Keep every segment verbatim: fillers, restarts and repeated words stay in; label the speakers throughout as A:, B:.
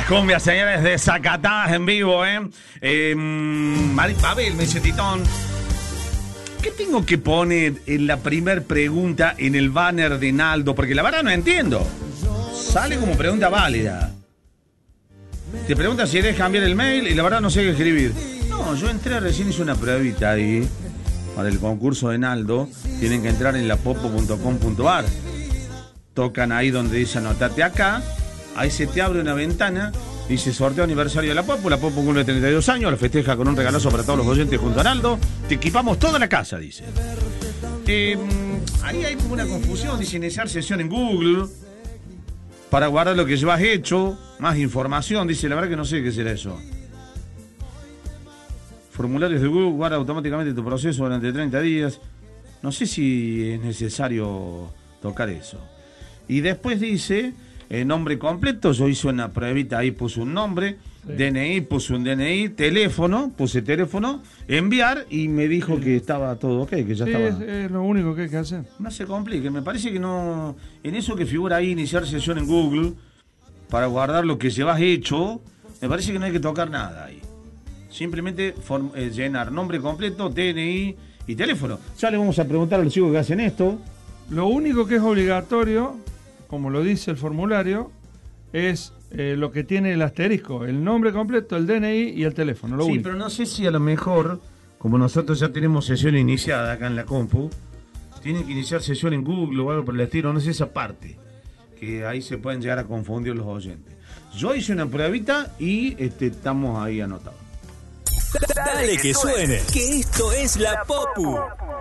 A: Cumbia, señores, desacatadas en vivo, ¿eh? eh Mari Pavel me dice, Titón, ¿qué tengo que poner en la primer pregunta en el banner de Naldo? Porque la verdad no entiendo. Sale como pregunta válida. Te pregunta si querés cambiar el mail y la verdad no sé qué escribir. No, yo entré, recién hice una pruebita ahí para el concurso de Naldo. Tienen que entrar en lapopo punto com punto ar. Tocan ahí donde dice anotate acá. Ahí se te abre una ventana. Dice sorteo aniversario de la Popo. La Popo cumple treinta y dos años. La festeja con un regalazo para todos los oyentes junto a Naldo. Te equipamos toda la casa, dice. Eh, ahí hay como una confusión. Dice iniciar sesión en Google para guardar lo que llevas hecho. Más información. Dice, la verdad que no sé qué será eso. Formularios de Google, guarda automáticamente tu proceso durante treinta días. No sé si es necesario tocar eso. Y después dice, eh, nombre completo. Yo hice una pruebita ahí, puse un nombre. Sí. D N I, puse un D N I. Teléfono, puse teléfono. Enviar y me dijo sí. que estaba todo ok, que ya
B: sí,
A: estaba.
B: Es, es lo único que hay que hacer.
A: No se complique. Me parece que no. En eso que figura ahí, iniciar sesión en Google, para guardar lo que llevas hecho, me parece que no hay que tocar nada ahí. Simplemente form, eh, llenar nombre completo, D N I y teléfono. Ya le vamos a preguntar a los chicos que hacen esto.
B: Lo único que es obligatorio, como lo dice el formulario, es eh, lo que tiene el asterisco, el nombre completo, el D N I y el teléfono. Lo
A: sí,
B: único.
A: Pero no sé si a lo mejor, como nosotros ya tenemos sesión iniciada acá en la compu, tienen que iniciar sesión en Google o algo por el estilo, no sé esa parte, que ahí se pueden llegar a confundir los oyentes. Yo hice una pruebita y este, estamos ahí anotados.
C: Dale que suene, que esto es la Popu.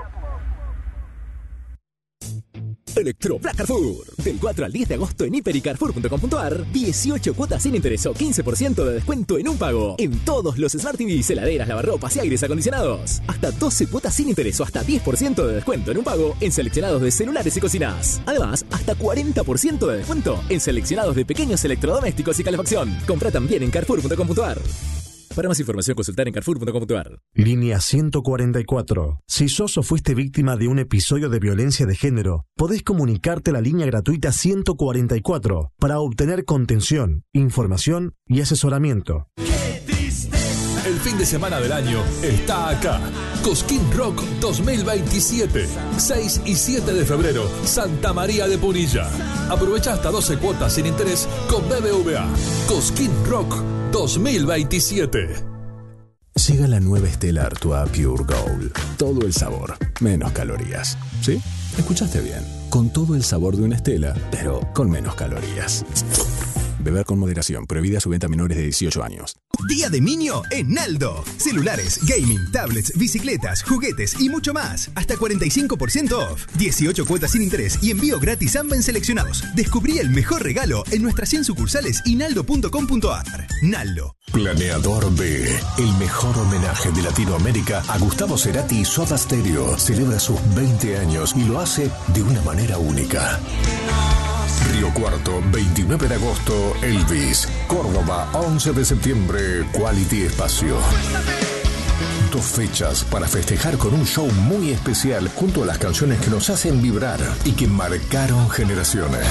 C: Electro Black Carrefour. Del cuatro al diez de agosto en hiper y carrefour punto com punto ar. dieciocho cuotas sin interés o quince por ciento de descuento en un pago. En todos los Smart T Vs, heladeras, lavarropas y aires acondicionados. Hasta doce cuotas sin interés o hasta diez por ciento de descuento en un pago en seleccionados de celulares y cocinas. Además, hasta cuarenta por ciento de descuento en seleccionados de pequeños electrodomésticos y calefacción. Compra también en carrefour punto com punto ar. Para más información, consultar en carrefour punto com punto ar.
D: Línea ciento cuarenta y cuatro. Si sos o fuiste víctima de un episodio de violencia de género, podés comunicarte a la línea gratuita ciento cuarenta y cuatro para obtener contención, información y asesoramiento.
E: El fin de semana del año está acá. Cosquín Rock dos mil veintisiete. seis y siete de febrero, Santa María de Punilla. Aprovecha hasta doce cuotas sin interés con B B V A. Cosquín Rock dos mil veintisiete.
F: Llega la nueva Stella Artois Pure Gold. Todo el sabor, menos calorías. ¿Sí? Escuchaste bien. Con todo el sabor de una Stella, pero con menos calorías. Beber con moderación. Prohibida su venta a menores de dieciocho años.
G: Día de Niño en Naldo. Celulares, gaming, tablets, bicicletas, juguetes y mucho más. Hasta cuarenta y cinco por ciento off. dieciocho cuotas sin interés y envío gratis a ambas seleccionados. Descubrí el mejor regalo en nuestras cien sucursales y naldo punto com punto ar. Naldo.
F: Planeador B. El mejor homenaje de Latinoamérica a Gustavo Cerati y Soda Stereo. Celebra sus veinte años y lo hace de una manera única. Río Cuarto, veintinueve de agosto, Elvis. Córdoba, once de septiembre, Quality Espacio. Dos fechas para festejar con un show muy especial junto a las canciones que nos hacen vibrar y que marcaron generaciones.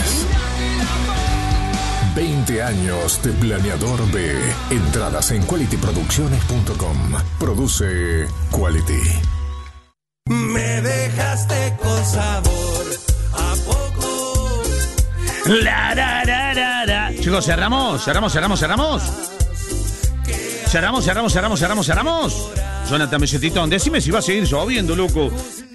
F: veinte años de Planeador B. Entradas en quality producciones punto com. Produce Quality.
H: Me dejaste con sabor a poco.
A: La, la, la, la, la. Chicos, cerramos, cerramos, cerramos, cerramos. Cerramos, cerramos, cerramos, cerramos, cerramos. Jonathan Mesetitón, decime si va a seguir lloviendo, loco.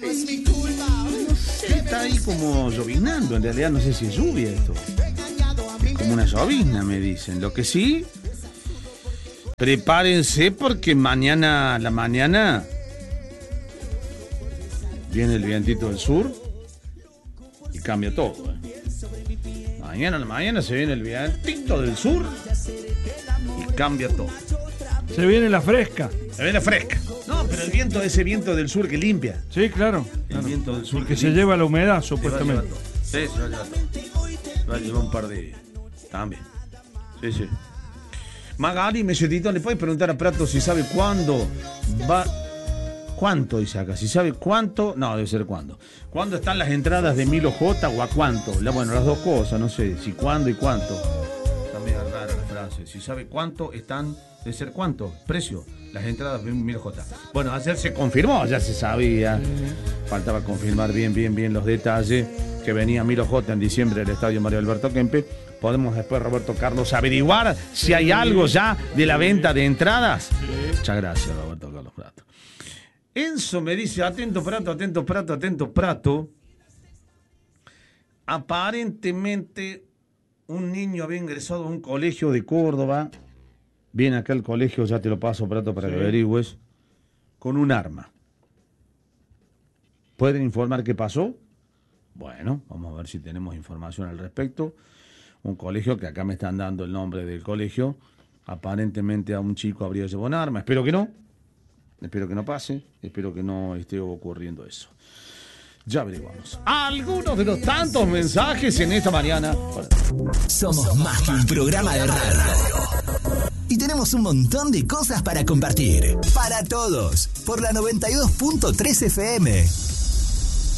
A: Está ahí como llovinando, en realidad no sé si es lluvia esto. Como una llovizna, me dicen. Lo que sí, prepárense porque mañana a la mañana viene el vientito del sur y cambia todo, ¿eh? Mañana a la mañana se viene el vientito del sur y cambia todo.
B: Se viene la fresca.
A: Se viene la fresca. No, pero el viento, ese viento del sur que limpia.
B: Sí, claro.
A: El
B: claro.
A: viento del sur
B: que,
A: que
B: se
A: limpia.
B: lleva la humedad, supuestamente.
A: Sí, se va a llevar todo. Va a llevar un par de días. También. Sí, sí. Magali Mesetito, ¿le puedes preguntar a Prato si sabe cuándo va? ¿Cuánto dice acá? Si sabe cuánto, no, debe ser cuándo. ¿Cuándo están las entradas de Milo J o a cuánto? La, bueno, las dos cosas, no sé, si cuándo y cuánto. Está medio rara la frase. hace. Si sabe cuánto están, de ser cuánto, precio, las entradas de Milo J. Bueno, ayer se confirmó, ya se sabía. Faltaba confirmar bien, bien, bien los detalles. Que venía Milo J en diciembre del estadio Mario Alberto Kempe. Podemos después, Roberto Carlos, averiguar si hay algo ya de la venta de entradas. Muchas gracias, Roberto Carlos Prato. Enzo me dice, atento Prato, atento Prato, atento Prato. Aparentemente un niño había ingresado a un colegio de Córdoba. Viene acá al colegio, ya te lo paso Prato para sí. que averigües. Con un arma. ¿Pueden informar qué pasó? Bueno, vamos a ver si tenemos información al respecto. Un colegio que acá me están dando el nombre del colegio. Aparentemente a un chico habría llevado un arma. Espero que no. Espero que no pase. Espero que no esté ocurriendo eso. Ya averiguamos. Algunos de los tantos mensajes en esta mañana.
I: Somos más que un programa de radio. Y tenemos un montón de cosas para compartir. Para todos. Por la noventa y dos punto tres F M.